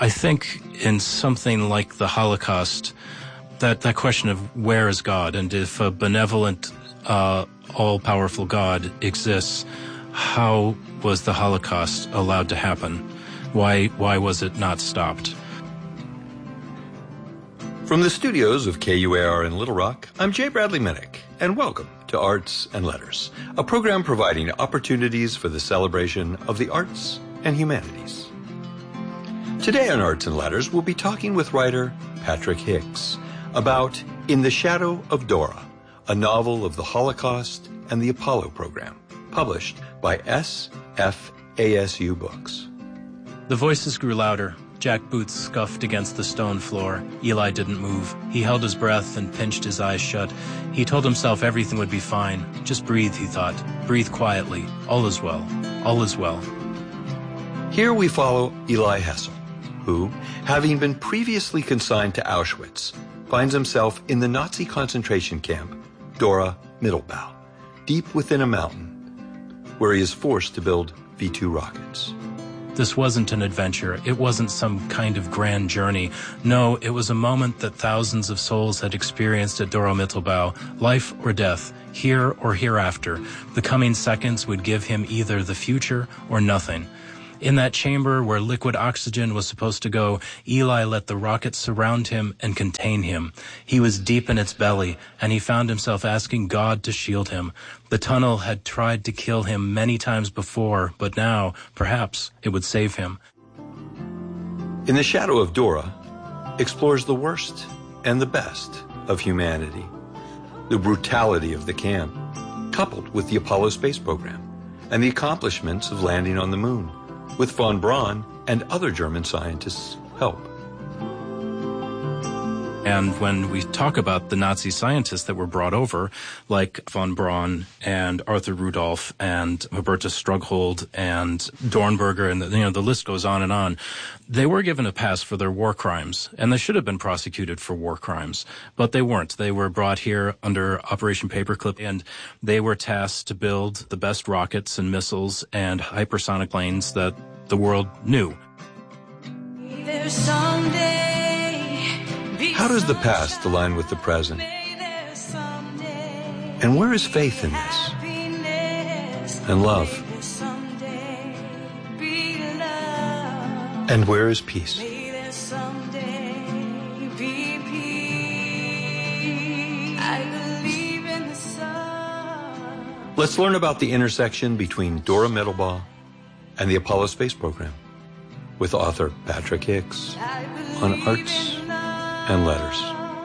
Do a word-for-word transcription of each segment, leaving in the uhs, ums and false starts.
I think in something like the Holocaust, that, that question of where is God, and if a benevolent, uh, all-powerful God exists, how was the Holocaust allowed to happen? Why, why was it not stopped? From the studios of K U A R in Little Rock, I'm Jay Bradley Minnick, and welcome to Arts and Letters, a program providing opportunities for the celebration of the arts and humanities. Today on Arts and Letters, we'll be talking with writer Patrick Hicks about In the Shadow of Dora, a novel of the Holocaust and the Apollo program, published by S F A S U Books. The voices grew louder. Jack Boots scuffed against the stone floor. Eli didn't move. He held his breath and pinched his eyes shut. He told himself everything would be fine. Just breathe, he thought. Breathe quietly. All is well. All is well. Here we follow Eli Hessel, who, having been previously consigned to Auschwitz, finds himself in the Nazi concentration camp, Dora Mittelbau, deep within a mountain, where he is forced to build V two rockets. This wasn't an adventure. It wasn't some kind of grand journey. No, it was a moment that thousands of souls had experienced at Dora Mittelbau, life or death, here or hereafter. The coming seconds would give him either the future or nothing. In that chamber where liquid oxygen was supposed to go, Eli let the rocket surround him and contain him. He was deep in its belly, and he found himself asking God to shield him. The tunnel had tried to kill him many times before, but now, perhaps, it would save him. In the Shadow of Dora explores the worst and the best of humanity, the brutality of the camp, coupled with the Apollo space program, and the accomplishments of landing on the moon, with von Braun and other German scientists' help. And when we talk about the Nazi scientists that were brought over, like von Braun and Arthur Rudolph and Hubertus Strughold and Dornberger, and the, you know, the list goes on and on, they were given a pass for their war crimes, and they should have been prosecuted for war crimes, but they weren't. They were brought here under Operation Paperclip, and they were tasked to build the best rockets and missiles and hypersonic planes that the world knew. How does the past align with the present? And where is faith in this? And love? And where is peace? Let's learn about the intersection between Dora Mittelbau and the Apollo space program with author Patrick Hicks on Arts and Letters.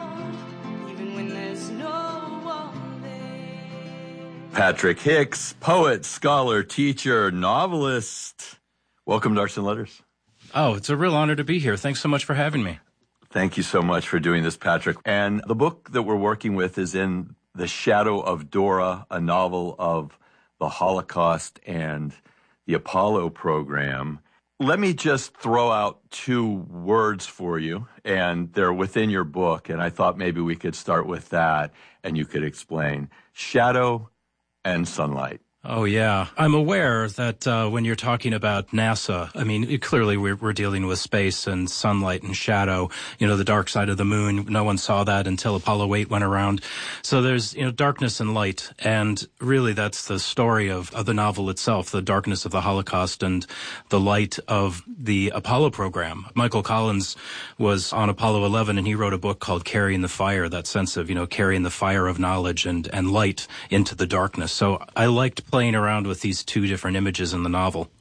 Patrick Hicks, poet, scholar, teacher, novelist. Welcome to Arts and Letters. Oh, it's a real honor to be here. Thanks so much for having me. Thank you so much for doing this, Patrick. And the book that we're working with is In the Shadow of Dora, a novel of the Holocaust and the Apollo program. Let me just throw out two words for you, and they're within your book, and I thought maybe we could start with that, and you could explain. Shadow and sunlight. Oh, yeah. I'm aware that uh, when you're talking about NASA, I mean, it, clearly we're, we're dealing with space and sunlight and shadow, you know, the dark side of the moon. No one saw that until Apollo eight went around. So there's, you know, darkness and light. And really that's the story of, of the novel itself, the darkness of the Holocaust and the light of the Apollo program. Michael Collins was on Apollo eleven, and he wrote a book called Carrying the Fire, that sense of, you know, carrying the fire of knowledge and, and light into the darkness. So I liked playing around with these two different images in the novel.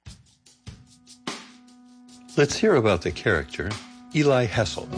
Let's hear about the character, Eli Hessel.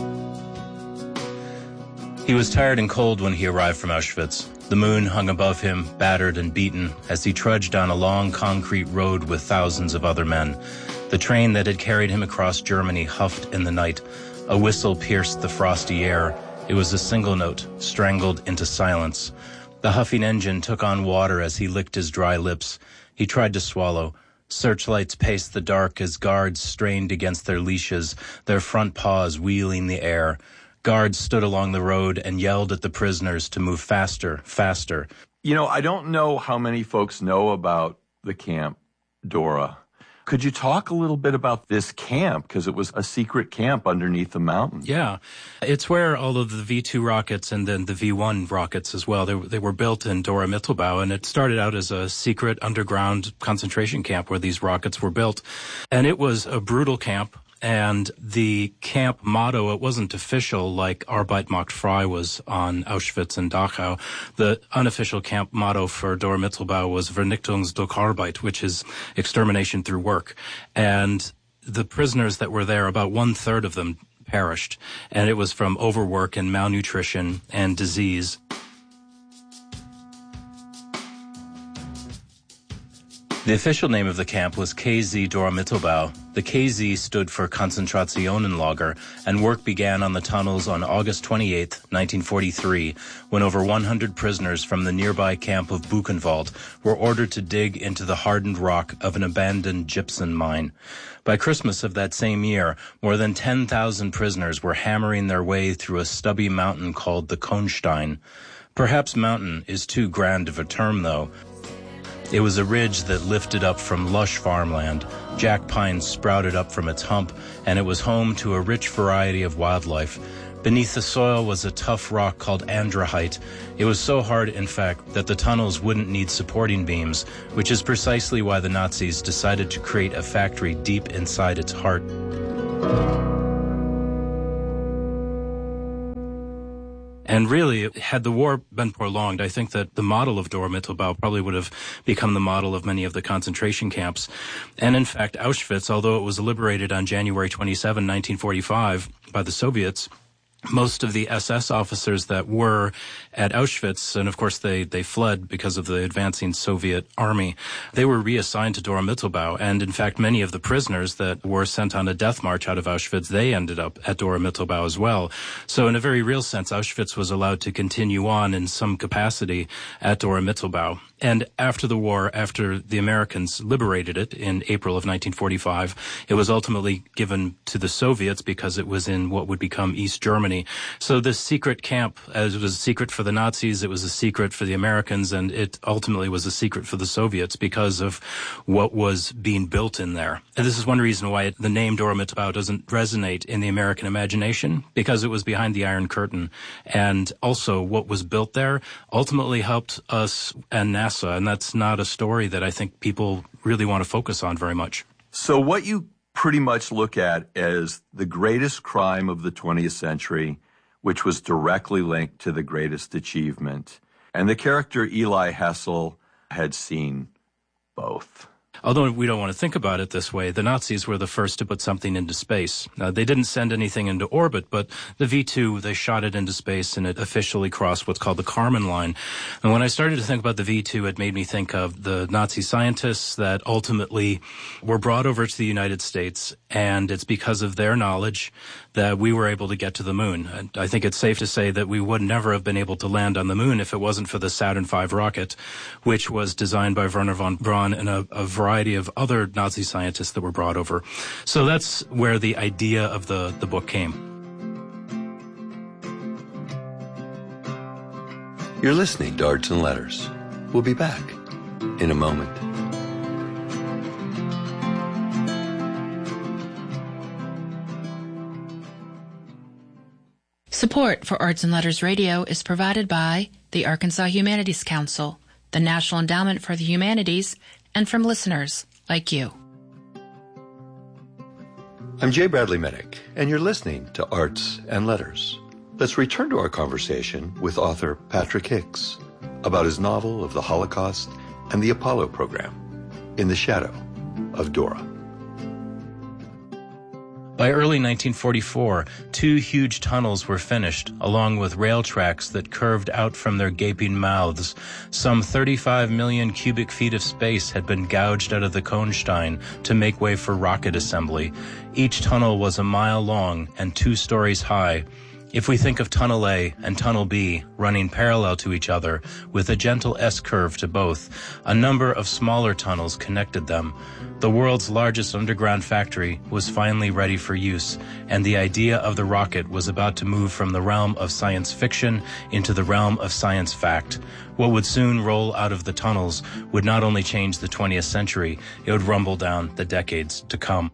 He was tired and cold when he arrived from Auschwitz. The moon hung above him, battered and beaten, as he trudged down a long concrete road with thousands of other men. The train that had carried him across Germany huffed in the night. A whistle pierced the frosty air. It was a single note, strangled into silence. The huffing engine took on water as he licked his dry lips. He tried to swallow. Searchlights paced the dark as guards strained against their leashes, their front paws wheeling the air. Guards stood along the road and yelled at the prisoners to move faster, faster. You know, I don't know how many folks know about the camp, Dora. Could you talk a little bit about this camp? Because it was a secret camp underneath the mountain. Yeah. It's where all of the V two rockets and then the V one rockets as well, they, they were built in Dora Mittelbau, and it started out as a secret underground concentration camp where these rockets were built. And it was a brutal camp. And the camp motto, it wasn't official like Arbeit macht frei was on Auschwitz and Dachau. The unofficial camp motto for Dora Mittelbau was Vernichtung durch Arbeit, which is extermination through work. And the prisoners that were there, about one-third of them perished. And it was from overwork and malnutrition and disease. The official name of the camp was K Z Dora Mittelbau. The K Z stood for Konzentrationenlager, and work began on the tunnels on August twenty-eighth, nineteen forty-three, when over one hundred prisoners from the nearby camp of Buchenwald were ordered to dig into the hardened rock of an abandoned gypsum mine. By Christmas of that same year, more than ten thousand prisoners were hammering their way through a stubby mountain called the Kohnstein. Perhaps mountain is too grand of a term, though. It was a ridge that lifted up from lush farmland. Jack pines sprouted up from its hump, and it was home to a rich variety of wildlife. Beneath the soil was a tough rock called andrehite. It was so hard, in fact, that the tunnels wouldn't need supporting beams, which is precisely why the Nazis decided to create a factory deep inside its heart. And really, had the war been prolonged, I think that the model of Dora Mittelbau probably would have become the model of many of the concentration camps. And in fact, Auschwitz, although it was liberated on January twenty-seventh, nineteen forty-five by the Soviets, most of the S S officers that were at Auschwitz, and of course they, they fled because of the advancing Soviet army, they were reassigned to Dora Mittelbau. And in fact, many of the prisoners that were sent on a death march out of Auschwitz, they ended up at Dora Mittelbau as well. So in a very real sense, Auschwitz was allowed to continue on in some capacity at Dora Mittelbau. And after the war, after the Americans liberated it in April of nineteen forty-five, it was ultimately given to the Soviets because it was in what would become East Germany. So this secret camp, as it was a secret for the Nazis, it was a secret for the Americans, and it ultimately was a secret for the Soviets because of what was being built in there. And this is one reason why the name Dora Mittelbau doesn't resonate in the American imagination, because it was behind the Iron Curtain. And also what was built there ultimately helped us and NASA. And that's not a story that I think people really want to focus on very much. So what you pretty much look at as the greatest crime of the twentieth century, which was directly linked to the greatest achievement. And the character Eli Hessel had seen both. Although we don't want to think about it this way, the Nazis were the first to put something into space. Now, they didn't send anything into orbit, but the V two, they shot it into space, and it officially crossed what's called the Kármán line. And when I started to think about the V two, it made me think of the Nazi scientists that ultimately were brought over to the United States, and it's because of their knowledge that we were able to get to the moon. And I think it's safe to say that we would never have been able to land on the moon if it wasn't for the Saturn five rocket, which was designed by Wernher von Braun and a, a variety of other Nazi scientists that were brought over. So that's where the idea of the, the book came. You're listening to Arts and Letters. We'll be back in a moment. Support for Arts and Letters Radio is provided by the Arkansas Humanities Council, the National Endowment for the Humanities, and from listeners like you. I'm Jay Bradley Minnick, and you're listening to Arts and Letters. Let's return to our conversation with author Patrick Hicks about his novel of the Holocaust and the Apollo program, In the Shadow of Dora. By early nineteen forty-four, two huge tunnels were finished, along with rail tracks that curved out from their gaping mouths. Some thirty-five million cubic feet of space had been gouged out of the Kohnstein to make way for rocket assembly. Each tunnel was a mile long and two stories high. If we think of Tunnel A and Tunnel B running parallel to each other with a gentle S-curve to both, a number of smaller tunnels connected them. The world's largest underground factory was finally ready for use, and the idea of the rocket was about to move from the realm of science fiction into the realm of science fact. What would soon roll out of the tunnels would not only change the twentieth century, it would rumble down the decades to come.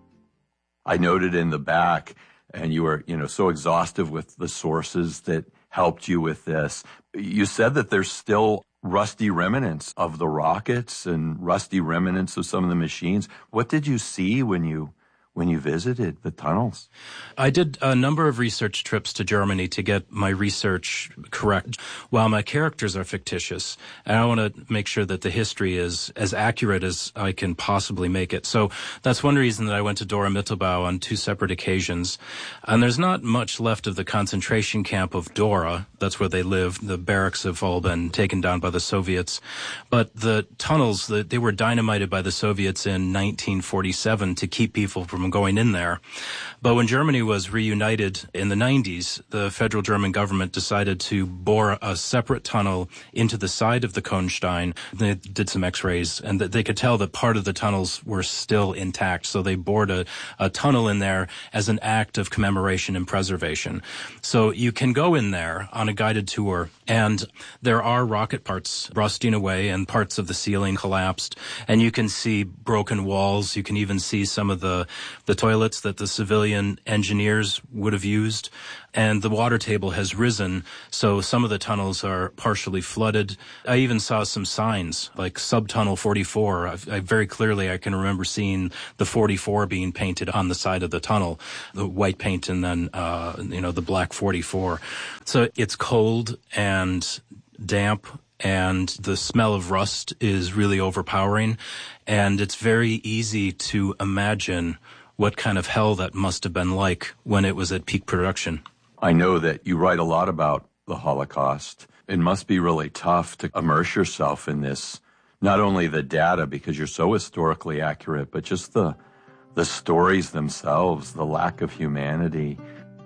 I noted in the back, and you were, you know, so exhaustive with the sources that helped you with this. You said that there's still rusty remnants of the rockets and rusty remnants of some of the machines. What did you see when you when you visited the tunnels? I did a number of research trips to Germany to get my research correct. While my characters are fictitious, and I want to make sure that the history is as accurate as I can possibly make it. So that's one reason that I went to Dora Mittelbau on two separate occasions. And there's not much left of the concentration camp of Dora. That's where they lived. The barracks have all been taken down by the Soviets. But the tunnels, the, they were dynamited by the Soviets in nineteen forty-seven to keep people from going in there. But when Germany was reunited in the nineties, the federal German government decided to bore a separate tunnel into the side of the Kohnstein. They did some x-rays, and they could tell that part of the tunnels were still intact. So they bored a, a tunnel in there as an act of commemoration and preservation. So you can go in there on a guided tour, and there are rocket parts rusting away and parts of the ceiling collapsed, and you can see broken walls. You can even see some of the the toilets that the civilian engineers would have used. And the water table has risen, so some of the tunnels are partially flooded. I even saw some signs, like Subtunnel forty-four. I, I very clearly, I can remember seeing the forty-four being painted on the side of the tunnel, the white paint and then, uh, you know, the black forty-four. So it's cold and damp, and the smell of rust is really overpowering. And it's very easy to imagine what kind of hell that must have been like when it was at peak production. I know that you write a lot about the Holocaust. It must be really tough to immerse yourself in this, not only the data, because you're so historically accurate, but just the the stories themselves, the lack of humanity.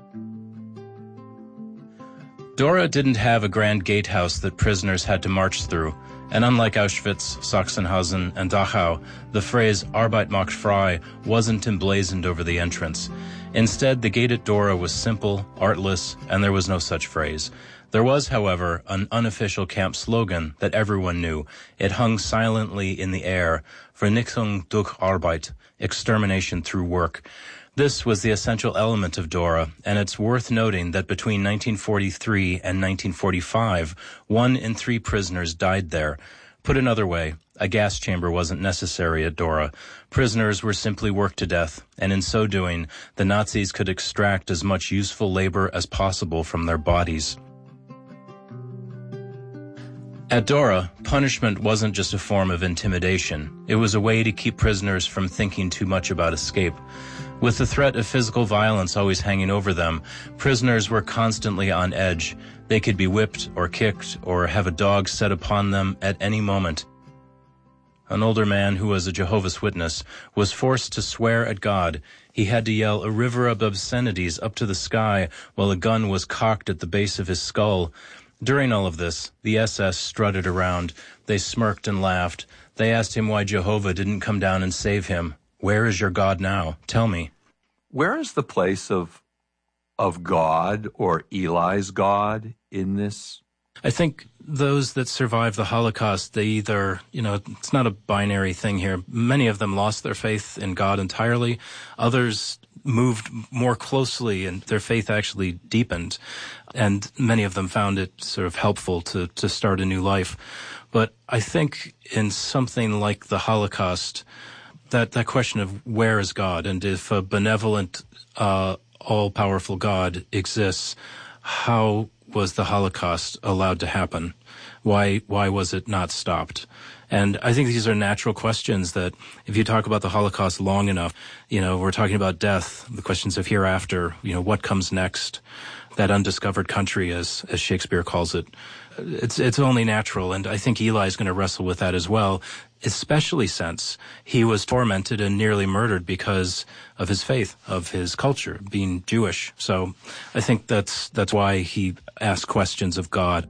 Dora didn't have a grand gatehouse that prisoners had to march through, and unlike Auschwitz, Sachsenhausen, and Dachau, the phrase Arbeit macht frei wasn't emblazoned over the entrance. Instead, the gate at Dora was simple, artless, and there was no such phrase. There was, however, an unofficial camp slogan that everyone knew. It hung silently in the air, Vernichtung durch Arbeit, extermination through work. This was the essential element of Dora, and it's worth noting that between nineteen forty-three and nineteen forty-five, one in three prisoners died there. Put another way, a gas chamber wasn't necessary at Dora. Prisoners were simply worked to death, and in so doing, the Nazis could extract as much useful labor as possible from their bodies. At Dora, punishment wasn't just a form of intimidation. It was a way to keep prisoners from thinking too much about escape. With the threat of physical violence always hanging over them, prisoners were constantly on edge. They could be whipped or kicked or have a dog set upon them at any moment. An older man who was a Jehovah's Witness was forced to swear at God. He had to yell a river of obscenities up to the sky while a gun was cocked at the base of his skull. During all of this, the S S strutted around. They smirked and laughed. They asked him why Jehovah didn't come down and save him. Where is your God now? Tell me. Where is the place of of God or Eli's God in this? I think those that survived the Holocaust, they either, you know, it's not a binary thing here. Many of them lost their faith in God entirely. Others moved more closely and their faith actually deepened. And many of them found it sort of helpful to, to start a new life. But I think in something like the Holocaust, that, that question of where is God, and if a benevolent, uh, all-powerful God exists, how was the Holocaust allowed to happen? Why, why was it not stopped? And I think these are natural questions that if you talk about the Holocaust long enough, you know, we're talking about death, the questions of hereafter, you know, what comes next, that undiscovered country, as, as Shakespeare calls it. It's, it's only natural. And I think Eli is going to wrestle with that as well. especially since he was tormented and nearly murdered because of his faith, of his culture, being Jewish. So I think that's that's why he asked questions of God.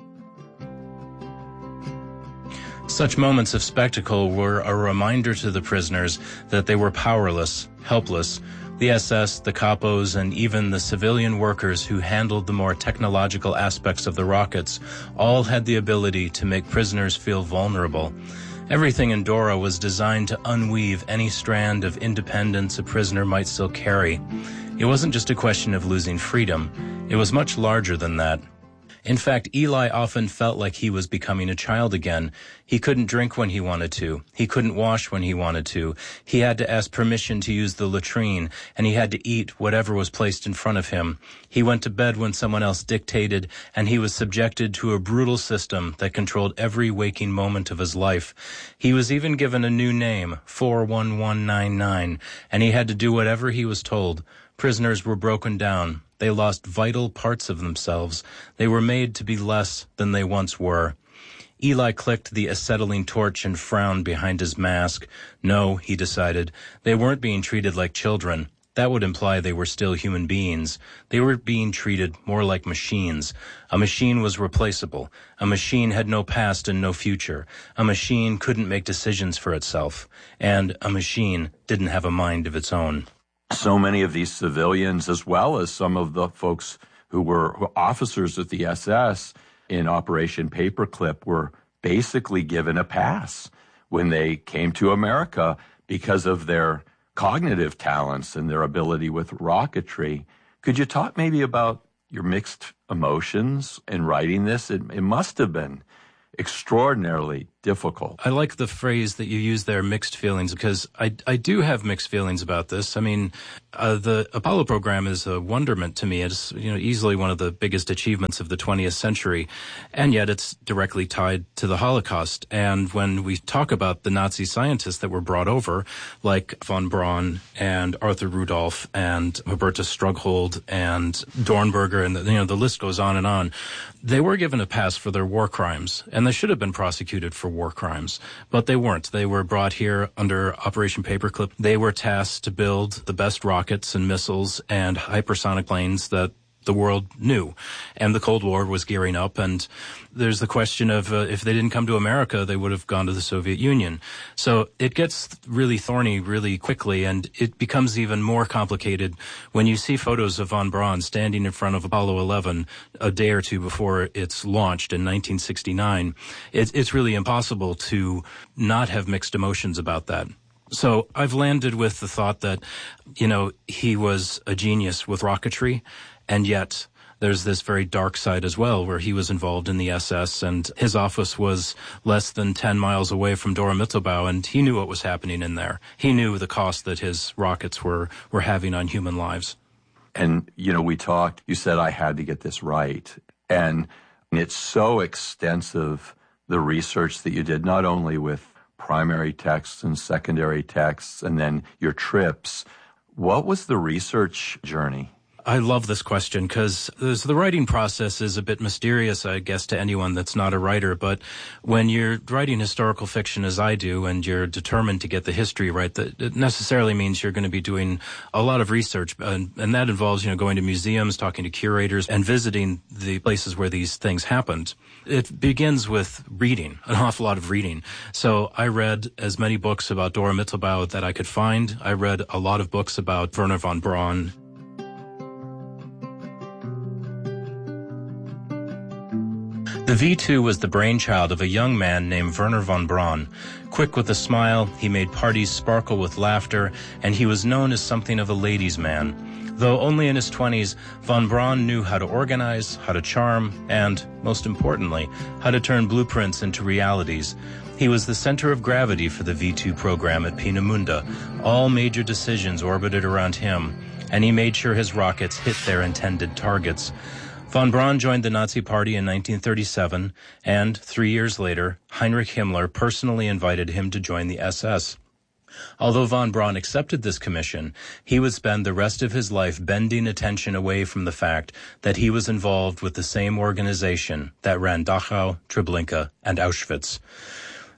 Such moments of spectacle were a reminder to the prisoners that they were powerless, helpless. The S S, the capos, and even the civilian workers who handled the more technological aspects of the rockets all had the ability to make prisoners feel vulnerable. Everything in Dora was designed to unweave any strand of independence a prisoner might still carry. It wasn't just a question of losing freedom. It was much larger than that. In fact, Eli often felt like he was becoming a child again. He couldn't drink when he wanted to. He couldn't wash when he wanted to. He had to ask permission to use the latrine, and he had to eat whatever was placed in front of him. He went to bed when someone else dictated, and he was subjected to a brutal system that controlled every waking moment of his life. He was even given a new name, four one one nine nine, and he had to do whatever he was told. Prisoners were broken down. They lost vital parts of themselves. They were made to be less than they once were. Eli clicked the acetylene torch and frowned behind his mask. No, he decided, they weren't being treated like children. That would imply they were still human beings. They were being treated more like machines. A machine was replaceable. A machine had no past and no future. A machine couldn't make decisions for itself. And a machine didn't have a mind of its own. So many of these civilians, as well as some of the folks who were officers at the S S in Operation Paperclip, were basically given a pass when they came to America because of their cognitive talents and their ability with rocketry. Could you talk maybe about your mixed emotions in writing this? It, it must have been extraordinarily difficult. I like the phrase that you use there, mixed feelings, because I, I do have mixed feelings about this. I mean, uh, the Apollo program is a wonderment to me. It's, you know, easily one of the biggest achievements of the twentieth century, and yet it's directly tied to the Holocaust. And when we talk about the Nazi scientists that were brought over, like von Braun and Arthur Rudolph and Hubertus Strughold and Dornberger, and the, you know, the list goes on and on, they were given a pass for their war crimes, and they should have been prosecuted for war crimes, but they weren't. They were brought here under Operation Paperclip. They were tasked to build the best rockets and missiles and hypersonic planes that the world knew. And the Cold War was gearing up, and there's the question of uh, if they didn't come to America, they would have gone to the Soviet Union. So it gets really thorny really quickly, and it becomes even more complicated when you see photos of von Braun standing in front of Apollo eleven a day or two before it's launched in nineteen sixty-nine. It, it's really impossible to not have mixed emotions about that. So I've landed with the thought that, you know, he was a genius with rocketry, and yet there's this very dark side as well, where he was involved in the S S, and his office was less than ten miles away from Dora Mittelbau, and he knew what was happening in there. He knew the cost that his rockets were, were having on human lives. And, you know, we talked, you said I had to get this right. And it's so extensive, the research that you did, not only with primary texts and secondary texts, and then your trips. What was the research journey? I love this question because the writing process is a bit mysterious, I guess, to anyone that's not a writer. But when you're writing historical fiction, as I do, and you're determined to get the history right, that it necessarily means you're going to be doing a lot of research. And, and that involves, you know, going to museums, talking to curators, and visiting the places where these things happened. It begins with reading, an awful lot of reading. So I read as many books about Dora Mittelbau that I could find. I read a lot of books about Wernher von Braun. The V two was the brainchild of a young man named Wernher von Braun. Quick with a smile, he made parties sparkle with laughter, and he was known as something of a ladies' man. Though only in his twenties, von Braun knew how to organize, how to charm, and, most importantly, how to turn blueprints into realities. He was the center of gravity for the V two program at Peenemünde. All major decisions orbited around him, and he made sure his rockets hit their intended targets. Von Braun joined the Nazi Party in nineteen thirty-seven, and three years later, Heinrich Himmler personally invited him to join the S S. Although von Braun accepted this commission, he would spend the rest of his life bending attention away from the fact that he was involved with the same organization that ran Dachau, Treblinka, and Auschwitz.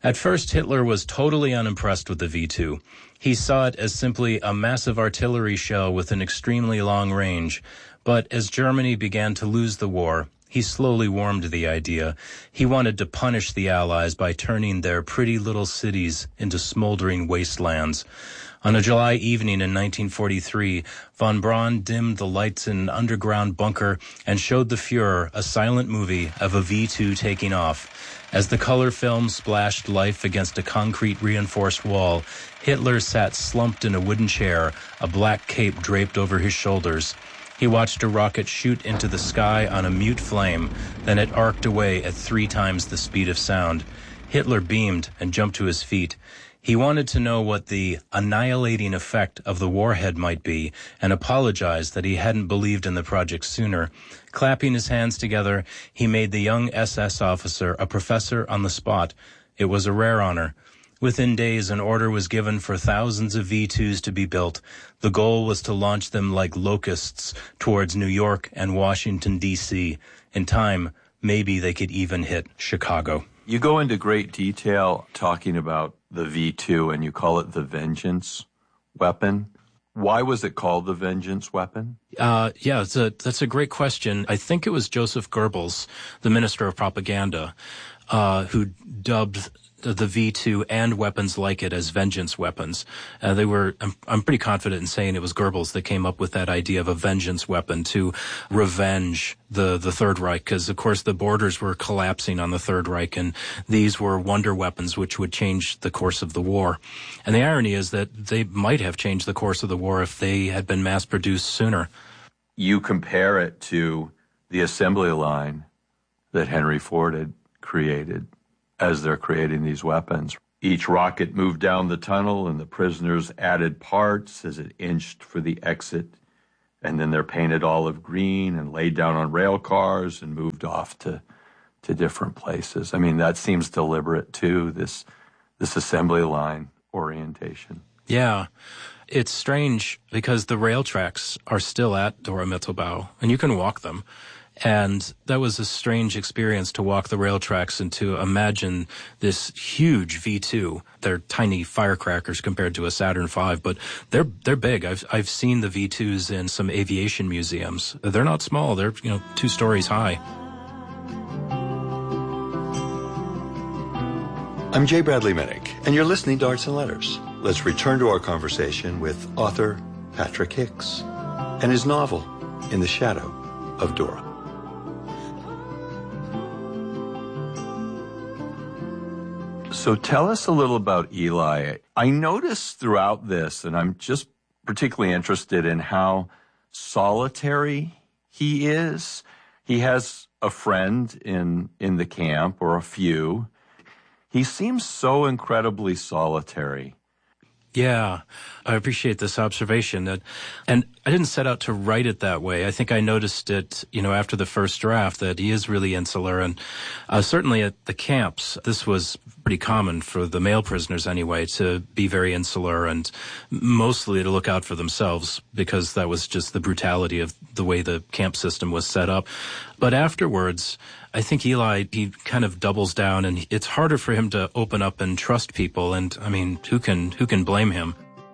At first, Hitler was totally unimpressed with the V two. He saw it as simply a massive artillery shell with an extremely long range. But as Germany began to lose the war, he slowly warmed to the idea. He wanted to punish the Allies by turning their pretty little cities into smoldering wastelands. On a July evening in nineteen forty-three, von Braun dimmed the lights in an underground bunker and showed the Fuhrer a silent movie of a V two taking off. As the color film splashed life against a concrete-reinforced wall, Hitler sat slumped in a wooden chair, a black cape draped over his shoulders. He watched a rocket shoot into the sky on a mute flame, then it arced away at three times the speed of sound. Hitler beamed and jumped to his feet. He wanted to know what the annihilating effect of the warhead might be and apologized that he hadn't believed in the project sooner. Clapping his hands together, he made the young S S officer a professor on the spot. It was a rare honor. Within days, an order was given for thousands of V twos to be built. The goal was to launch them like locusts towards New York and Washington, D C In time, maybe they could even hit Chicago. You go into great detail talking about the V two, and you call it the vengeance weapon. Why was it called the vengeance weapon? Uh, yeah, it's a, that's a great question. I think it was Joseph Goebbels, the Minister of Propaganda, uh, who dubbed the V two and weapons like it as vengeance weapons. Uh, they were, I'm, I'm pretty confident in saying it was Goebbels that came up with that idea of a vengeance weapon to revenge the, the Third Reich, because of course the borders were collapsing on the Third Reich, and these were wonder weapons which would change the course of the war. And the irony is that they might have changed the course of the war if they had been mass produced sooner. You compare it to the assembly line that Henry Ford had created. As they're creating these weapons, each rocket moved down the tunnel and the prisoners added parts as it inched for the exit. And then they're painted olive green and laid down on rail cars and moved off to, to different places. I mean, that seems deliberate too, this, this assembly line orientation. Yeah. It's strange because the rail tracks are still at Dora Mittelbau and you can walk them. And that was a strange experience to walk the rail tracks and to imagine this huge V two. They're tiny firecrackers compared to a Saturn five, but they're they're big. I've I've seen the V twos in some aviation museums. They're not small. They're, you know, two stories high. I'm Jay Bradley Minnick, and you're listening to Arts and Letters. Let's return to our conversation with author Patrick Hicks and his novel, In the Shadow of Dora. So tell us a little about Eli. I noticed throughout this, and I'm just particularly interested in how solitary he is. He has a friend in, in the camp, or a few. He seems so incredibly solitary. Yeah, I appreciate this observation. That, and I didn't set out to write it that way. I think I noticed it, you know, after the first draft that he is really insular. And uh, certainly at the camps, this was pretty common for the male prisoners anyway, to be very insular and mostly to look out for themselves, because that was just the brutality of the way the camp system was set up. But afterwards, I think Eli, he kind of doubles down, and it's harder for him to open up and trust people. And I mean, who can, who can blame him?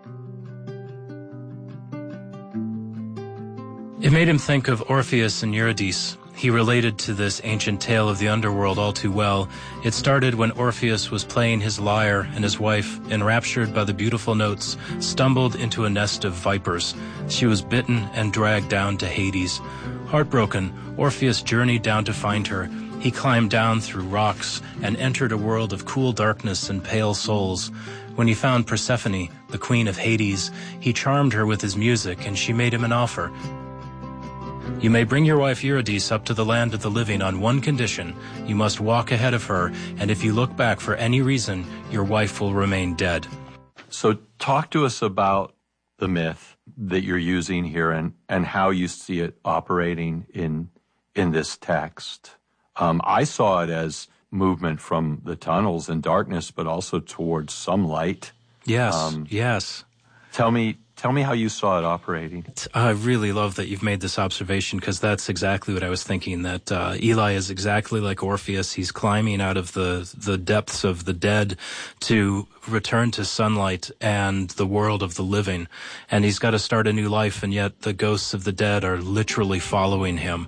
It made him think of Orpheus and Eurydice. He related to this ancient tale of the underworld all too well. It started when Orpheus was playing his lyre, and his wife, enraptured by the beautiful notes, stumbled into a nest of vipers. She was bitten and dragged down to Hades. Heartbroken, Orpheus journeyed down to find her. He climbed down through rocks and entered a world of cool darkness and pale souls. When he found Persephone, the queen of Hades, he charmed her with his music, and she made him an offer. You may bring your wife Eurydice up to the land of the living on one condition. You must walk ahead of her, and if you look back for any reason, your wife will remain dead. So talk to us about the myth that you're using here, and, and how you see it operating in in this text. Um, I saw it as movement from the tunnels and darkness, but also towards some light. Yes, um, yes. Tell me Tell me how you saw it operating. I really love that you've made this observation, because that's exactly what I was thinking, that uh, Eli is exactly like Orpheus. He's climbing out of the, the depths of the dead to return to sunlight and the world of the living. And he's got to start a new life, and yet the ghosts of the dead are literally following him.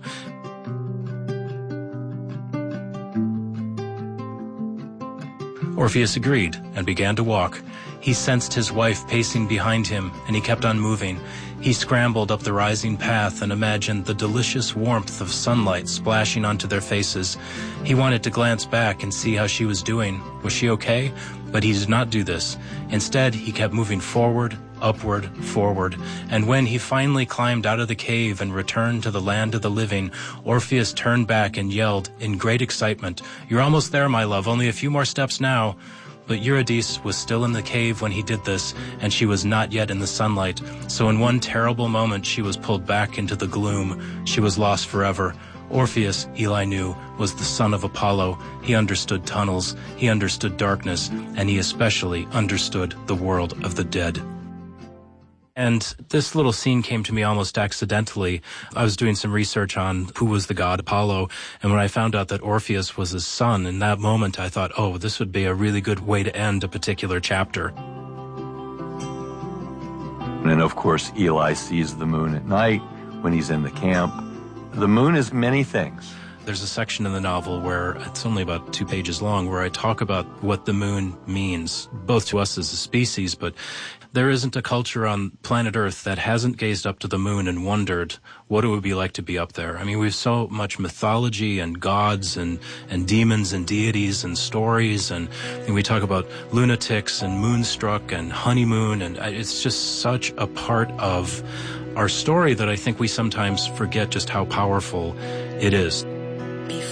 Orpheus agreed and began to walk. He sensed his wife pacing behind him, and he kept on moving. He scrambled up the rising path and imagined the delicious warmth of sunlight splashing onto their faces. He wanted to glance back and see how she was doing. Was she okay? But he did not do this. Instead, he kept moving forward, upward, forward, and when he finally climbed out of the cave and returned to the land of the living, Orpheus turned back and yelled in great excitement, "You're almost there, my love, only a few more steps now." But Eurydice was still in the cave when he did this, and she was not yet in the sunlight. So in one terrible moment, she was pulled back into the gloom. She was lost forever. Orpheus, Eli knew, was the son of Apollo. He understood tunnels, he understood darkness, and he especially understood the world of the dead. And this little scene came to me almost accidentally. I was doing some research on who was the god Apollo, and when I found out that Orpheus was his son, in that moment I thought, oh, this would be a really good way to end a particular chapter. And of course, Eli sees the moon at night when he's in the camp. The moon is many things. There's a section in the novel where it's only about two pages long where I talk about what the moon means, both to us as a species, but there isn't a culture on planet Earth that hasn't gazed up to the moon and wondered what it would be like to be up there. I mean, we have so much mythology and gods and, and demons and deities and stories, and, and we talk about lunatics and moonstruck and honeymoon, and it's just such a part of our story that I think we sometimes forget just how powerful it is.